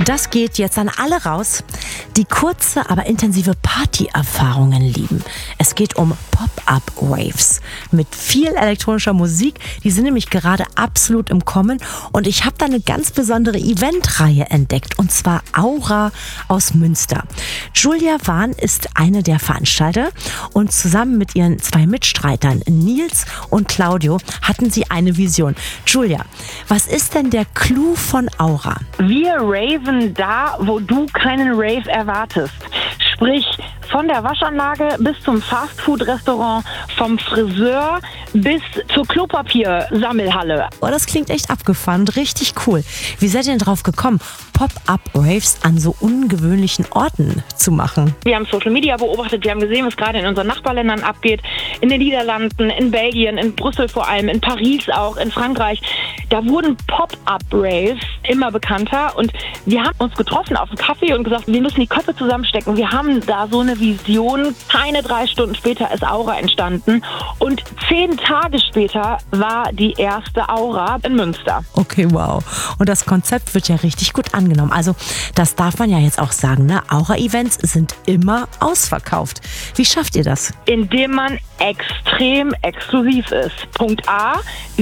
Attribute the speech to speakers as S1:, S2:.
S1: Das geht jetzt an alle raus, die kurze, aber intensive Party-Erfahrungen lieben. Es geht um Pop-Up-Raves mit viel elektronischer Musik. Die sind nämlich gerade absolut im Kommen. Und ich habe da eine ganz besondere Eventreihe entdeckt, und zwar Aura aus Münster. Julia Wahn ist eine der Veranstalter und zusammen mit ihren zwei Mitstreitern Nils und Claudio hatten sie eine Vision. Julia, was ist denn der Clou von Aura?
S2: Wir raven da, wo du keinen Rave erwartest. Sprich, von der Waschanlage bis zum Fastfood-Restaurant, vom Friseur bis zur Klopapiersammelhalle.
S1: Oh, das klingt echt abgefahren, richtig cool. Wie seid ihr denn drauf gekommen, Pop-Up-Raves an so ungewöhnlichen Orten zu machen?
S2: Wir haben Social Media beobachtet, wir haben gesehen, was gerade in unseren Nachbarländern abgeht. In den Niederlanden, in Belgien, in Brüssel vor allem, in Paris auch, in Frankreich. Da wurden Pop-Up-Raves immer bekannter und wir haben uns getroffen auf einen Kaffee und gesagt, wir müssen die Köpfe zusammenstecken. Wir haben da so eine Vision. Keine 3 Stunden später ist Aura entstanden und 10 Tage später war die erste Aura in Münster.
S1: Okay, wow. Und das Konzept wird ja richtig gut angenommen. Also das darf man ja jetzt auch sagen, ne? Aura-Events sind immer ausverkauft. Wie schafft ihr das?
S2: Indem man extrem exklusiv ist. Punkt A.